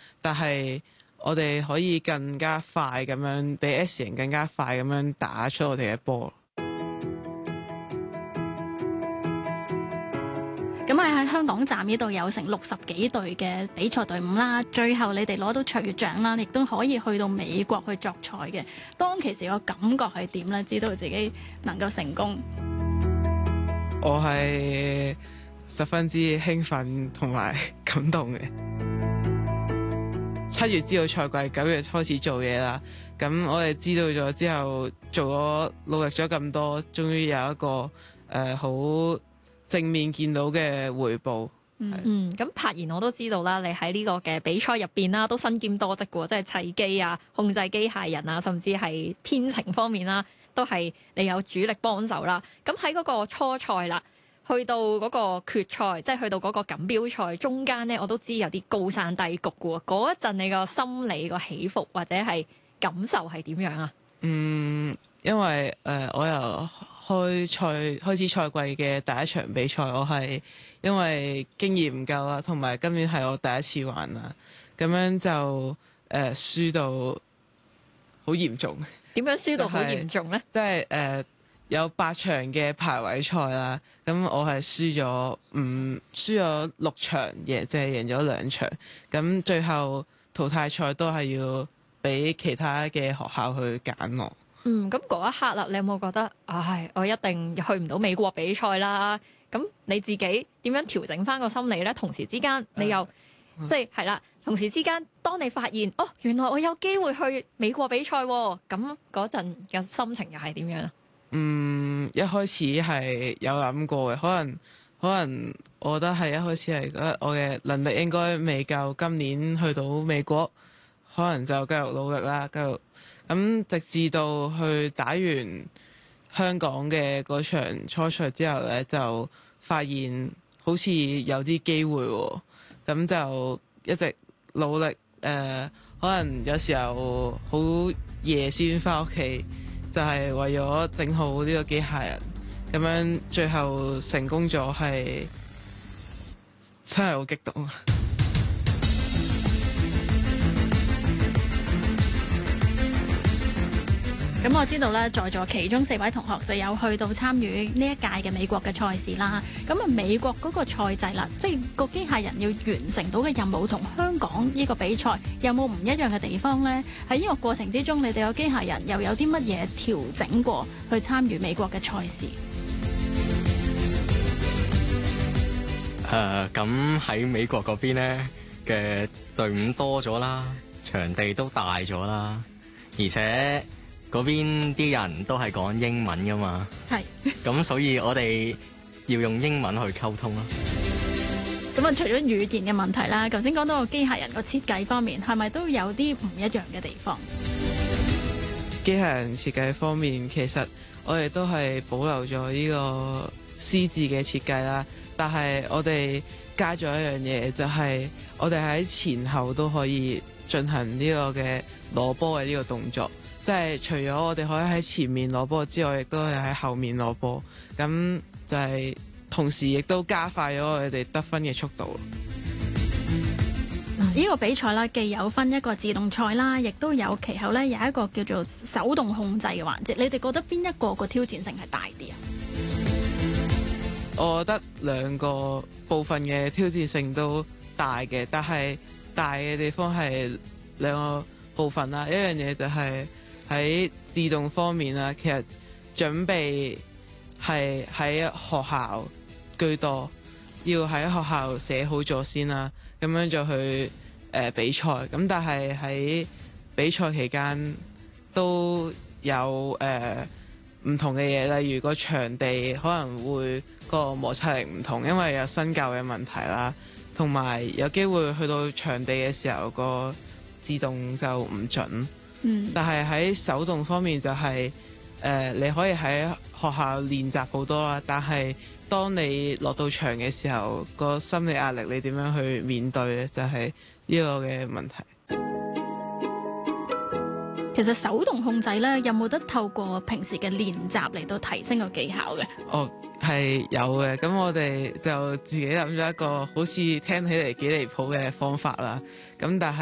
但係我哋可以更加快咁樣，比 S 型更加快咁樣打出我哋嘅波。 咁喺香港站呢度有成60幾隊嘅比賽隊伍啦，最後你哋攞到卓越獎啦，亦都可以去到美國去作賽嘅。當其時個感覺係點呢？知道自己能夠成功， 我係十分之興奮同埋感動嘅。7月知道賽季，9月開始做嘢啦。咁我哋知道咗之後，努力咗咁多，終於有一個好正面見到嘅回報。 咁柏妍我都知道啦，你喺呢個嘅比賽入邊啦，都身兼多職嘅，即係砌機啊、控制機械人啊，甚至係編程方面啦，都係你有主力幫手啦。咁喺嗰個初賽啦，去到嗰個決賽，即係去到嗰個錦標賽中間呢，我都知有啲高山低谷嘅喎。嗰一陣你個心理個起伏或者係感受係點樣啊？ 因為我由開始賽季嘅第一場比賽，我係因為經驗唔夠啦，同埋今年係我第一次玩啦，咁樣就輸到好嚴重。 點樣輸到好嚴重呢？ 即係有8場嘅排位賽啦，咁我係輸咗6場，即係贏咗2場，咁最後淘汰賽都係要俾其他嘅學校去揀我。 咁嗰一刻啦，你有冇覺得，我一定去唔到美國比賽啦？咁你自己點樣調整翻個心理呢？同時之間你又係啦，同時之間當你發現原來我有機會去美國比賽喎，咁嗰陣嘅心情又係點樣啊？ 一開始係有諗過嘅，可能我覺得係一開始係覺得我嘅能力應該未夠，今年去到美國，可能就繼續努力啦，繼續咁，直至到去打完香港嘅嗰場初賽之後呢，就發現好似有啲機會喎，咁就一直努力。可能有時候好夜先返屋企，就係為咗整好呢個機械人，咁樣最後成功咗，係真係好激動啊！ 咁我知道咧，在座其中4位同學就有去到參與呢一屆嘅美國嘅賽事啦。咁美國嗰個賽制啦，即係個機械人要完成到嘅任務同香港呢個比賽有冇唔一樣嘅地方呢？喺呢個過程之中，你哋個機械人又有啲乜嘢調整過去參與美國嘅賽事？ 咁喺美國嗰邊呢嘅隊伍多咗啦，場地都大咗啦，而且嗰邊啲人都係講英文㗎嘛， 係， 咁所以我哋要用英文去溝通咯。 咁除咗語言嘅問題啦，頭先講到個機械人個設計方面，係咪都有啲唔一樣嘅地方？ 機械人設計方面，其實我哋都係保留咗呢個C字嘅設計啦，但係我哋加咗一樣嘢，就係我哋喺前後都可以進行呢個嘅攞波嘅呢個動作。即係除咗我哋可以喺前面攞波之外，亦都係喺後面攞波，咁就係同時亦都加快咗我哋得分嘅速度。 呢個比賽啦，既有分一個自動賽啦，亦都有其後咧有一個叫做手動控制嘅環節。你哋覺得邊一個個挑戰性係大啲啊？ 我覺得兩個部分嘅挑戰性都大嘅，但係大嘅地方係兩個部分啦。一樣嘢就係喺自動方面啦，其實準備係喺學校居多，要喺學校寫好咗先啦，咁樣就去比賽。咁但係喺比賽期間都有唔同嘅嘢，例如個場地可能會個摩擦力唔同，因為有新舊嘅問題啦，同埋有機會去到場地嘅時候個自動就唔準。但係喺手動方面就係你可以喺學校練習好多啦，但係當你落到場嘅時候，個心理壓力你點樣去面對呢？就係呢個嘅問題。 其實手動控制呢，有冇得透過平時嘅練習嚟到提升個技巧嘅？ 係有嘅。咁我哋就自己諗咗一個好似聽起嚟幾離譜嘅方法啦。咁但係